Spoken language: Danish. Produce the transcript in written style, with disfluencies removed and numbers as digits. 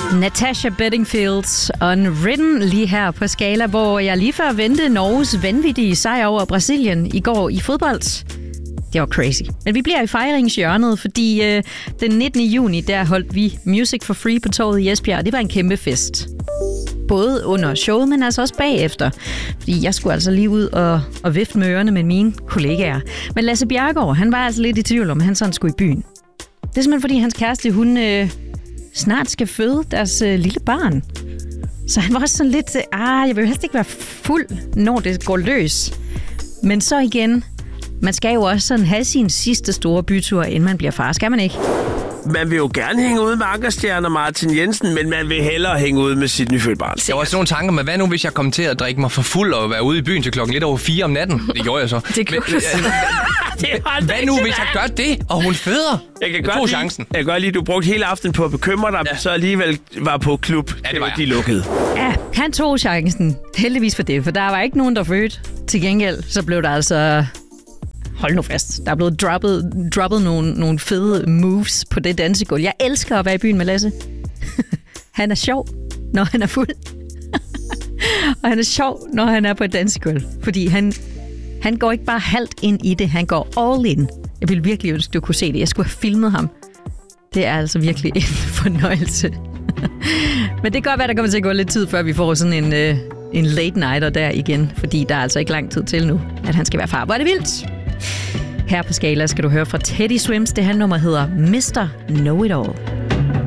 Natasha Bedingfield Unwritten lige her på Skala, hvor jeg lige før vendte Norges vanvittige sejr over Brasilien i går i fodbold. Det var crazy. Men vi bliver i fejringshjørnet, fordi den 19. juni, der holdt vi Music for Free på torvet i Esbjerg, og det var en kæmpe fest. Både under showet, men altså også bagefter. Fordi jeg skulle altså lige ud og vifte med ørerne med mine kollegaer. Men Lasse Bjerregaard, han var altså lidt i tvivl om, han sådan skulle i byen. Det er simpelthen fordi, hans kæreste, hun snart skal føde deres lille barn. Så han var også sådan lidt, jeg vil helst ikke være fuld, når det går løs. Men så igen, man skal jo også sådan have sin sidste store bytur, inden man bliver far, skal man ikke? Man vil jo gerne hænge ud med Ankerstjerne Martin Jensen, men man vil hellere hænge ud med sit nyfødte barn. Jeg var også nogle tanker med, hvad nu hvis jeg kom til at drikke mig for fuld og være ude i byen til klokken lidt over 4 om natten? Det gjorde jeg så. Hvad nu hvis jeg gør det, og hun føder? Jeg kan godt lide, du brugte hele aftenen på at bekymre dig, så alligevel var på klub. Ja, det var de lukkede. Ja, han tog chancen. Heldigvis for det, for der var ikke nogen, der fødte. Til gengæld, så blev der altså... Hold nu fast. Der er blevet droppet nogle fede moves på det dansegulv. Jeg elsker at være i byen med Lasse. Han er sjov, når han er fuld. Og han er sjov, når han er på et dansegulv. Fordi han går ikke bare halvt ind i det, han går all in. Jeg ville virkelig ønske, du kunne se det. Jeg skulle have filmet ham. Det er altså virkelig en fornøjelse. Men det kan godt være, der kommer til at gå lidt tid, før vi får sådan en late nighter der igen. Fordi der er altså ikke lang tid til nu, at han skal være far. Hvor er det vildt! Her på Skala skal du høre fra Teddy Swims. Det her nummer hedder Mr. Know It All.